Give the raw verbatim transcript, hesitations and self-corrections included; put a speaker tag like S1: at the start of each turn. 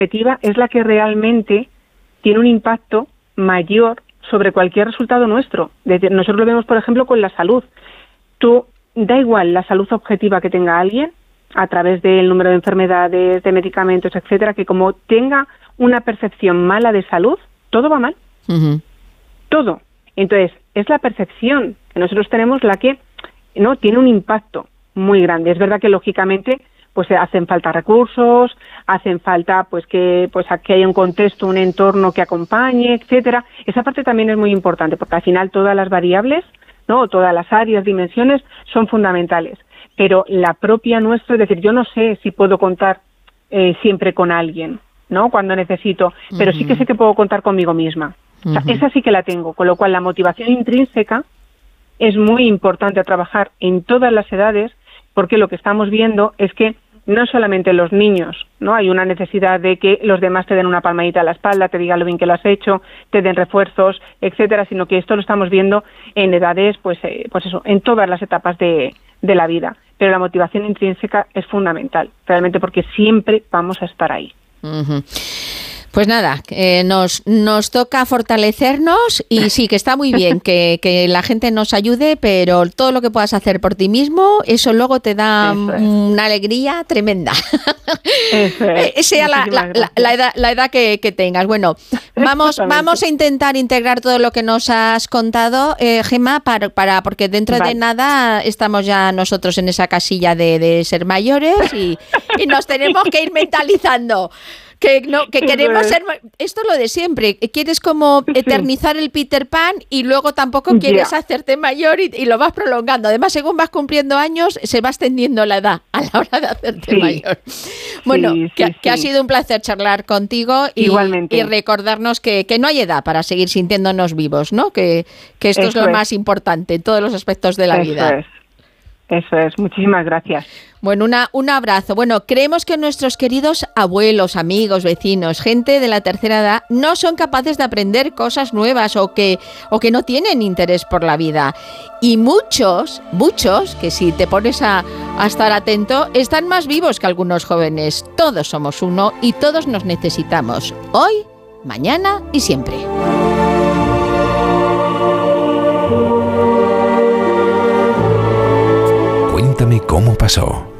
S1: objetiva es la que realmente tiene un impacto mayor sobre cualquier resultado nuestro. Desde, nosotros lo vemos, por ejemplo, con la salud. Tú, da igual la salud objetiva que tenga alguien, a través del número de enfermedades, de medicamentos, etcétera, que como tenga una percepción mala de salud, todo va mal. Uh-huh. Todo. Entonces, es la percepción que nosotros tenemos la que no tiene un impacto muy grande. Es verdad que, lógicamente, pues hacen falta recursos, hacen falta pues que pues que haya un contexto, un entorno que acompañe, etcétera. Esa parte también es muy importante, porque al final todas las variables, ¿no? Todas las áreas, dimensiones son fundamentales. Pero la propia nuestra, es decir, yo no sé si puedo contar eh, siempre con alguien, ¿no? Cuando necesito, pero uh-huh. sí que sé que puedo contar conmigo misma. Uh-huh. O sea, esa sí que la tengo, con lo cual la motivación intrínseca es muy importante a trabajar en todas las edades, porque lo que estamos viendo es que no solamente los niños, ¿no? Hay una necesidad de que los demás te den una palmadita a la espalda, te digan lo bien que lo has hecho, te den refuerzos, etcétera, sino que esto lo estamos viendo en edades, pues, eh, pues eso, en todas las etapas de, de la vida. Pero la motivación intrínseca es fundamental, realmente, porque siempre vamos a estar ahí.
S2: Uh-huh. Pues nada, eh, nos, nos toca fortalecernos y sí, que está muy bien que, que la gente nos ayude, pero todo lo que puedas hacer por ti mismo, eso luego te da eso es. Una alegría tremenda. Eso es. Sea la, la, la, la edad, la edad que, que tengas. Bueno, vamos, vamos a intentar integrar todo lo que nos has contado, eh, Gemma, para, para, porque dentro vale. de nada estamos ya nosotros en esa casilla de, de ser mayores y, y nos tenemos que ir mentalizando. Que no, que queremos ser, esto es lo de siempre, quieres como eternizar el Peter Pan y luego tampoco quieres yeah. hacerte mayor y, y lo vas prolongando. Además, según vas cumpliendo años, se va extendiendo la edad a la hora de hacerte sí. mayor. Bueno, sí, sí, que, sí. que ha sido un placer charlar contigo y, Igualmente. y recordarnos que, que no hay edad para seguir sintiéndonos vivos, ¿no? Que, que esto Eso es lo es. más importante en todos los aspectos de la
S1: Eso
S2: vida.
S1: Es. Eso es, muchísimas gracias.
S2: Bueno, una, un abrazo. Bueno, creemos que nuestros queridos abuelos, amigos, vecinos, gente de la tercera edad, no son capaces de aprender cosas nuevas o que, o que no tienen interés por la vida. Y muchos, muchos, que si te pones a, a estar atento, están más vivos que algunos jóvenes. Todos somos uno y todos nos necesitamos. Hoy, mañana y siempre.
S3: Cuéntame cómo pasó.